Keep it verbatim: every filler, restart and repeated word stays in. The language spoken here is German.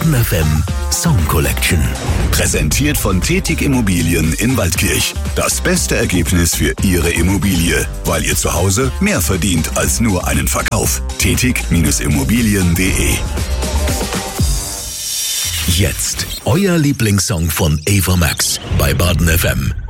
Baden F M Song Collection. Präsentiert von Tetig Immobilien in Waldkirch. Das beste Ergebnis für Ihre Immobilie, weil ihr zu Hause mehr verdient als nur einen Verkauf. tetig Immobilien punkt de. Jetzt euer Lieblingssong von Ava Max bei Baden F M.